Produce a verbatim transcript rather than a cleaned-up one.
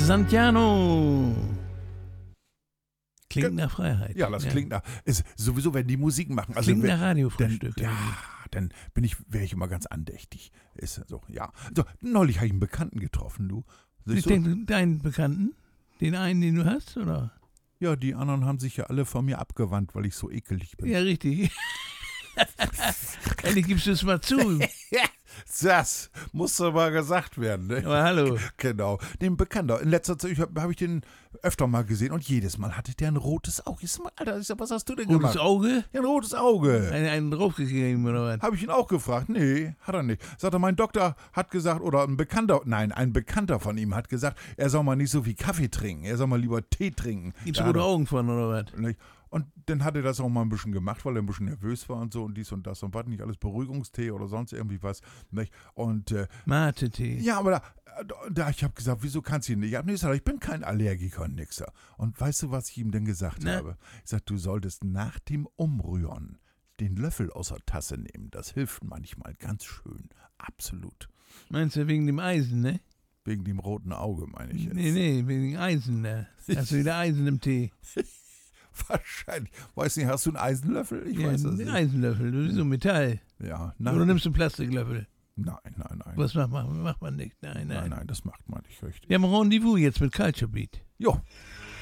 Santiano. Klingt nach Freiheit. Ja, das ja. klingt nach. Ist sowieso, wenn die Musik machen. Also klingt wenn, nach Radiofrühstück. Dann, ja, dann bin ich, wäre ich immer ganz andächtig. Ist so, ja. So, neulich habe ich einen Bekannten getroffen, du. Ich so, denke, deinen Bekannten? Den einen, den du hast, oder? Ja, die anderen haben sich ja alle von mir abgewandt, weil ich so ekelig bin. Ja, richtig. Endlich gibst du es mal zu. Das muss aber gesagt werden. Ne? Aber hallo. Genau. Den Bekannter. In letzter Zeit habe hab ich den öfter mal gesehen und jedes Mal hatte der ein rotes Auge. Ich sag mal, Alter, ich sag, was hast du denn rotes gemacht? Rotes Auge? Ja, ein rotes Auge. Einen, einen draufgegeben oder was? Habe ich ihn auch gefragt. Nee, hat er nicht. Sagt er, mein Doktor hat gesagt, oder ein Bekannter, nein, ein Bekannter von ihm hat gesagt, er soll mal nicht so viel Kaffee trinken. Er soll mal lieber Tee trinken. Gibt's rote Augen von oder was? Nicht? Und dann hat er das auch mal ein bisschen gemacht, weil er ein bisschen nervös war und so und dies und das und was, nicht alles Beruhigungstee oder sonst irgendwie was. Nicht? Und äh, Mate-Tee. Ja, aber da, da ich habe gesagt, wieso kannst du ihn nicht? Ja, nee, ich, sag, ich bin kein Allergiker und nix. Und weißt du, was ich ihm denn gesagt Na? habe? Ich sag, du solltest nach dem Umrühren den Löffel aus der Tasse nehmen. Das hilft manchmal ganz schön. Absolut. Meinst du wegen dem Eisen, ne? Wegen dem roten Auge, meine ich jetzt. Nee, nee, wegen dem Eisen, ne? Hast du wieder Eisen im Tee? Wahrscheinlich. Weiß nicht, hast du einen Eisenlöffel? Ich ja, weiß das einen nicht. Eisenlöffel, du bist so Metall. Ja, nein. Oder nimmst du einen Plastiklöffel? Nein, nein, nein. Was macht man, macht man nicht? Nein, nein. Nein, nein, das macht man nicht richtig. Wir haben ein Rendezvous jetzt mit Culture Beat. Jo.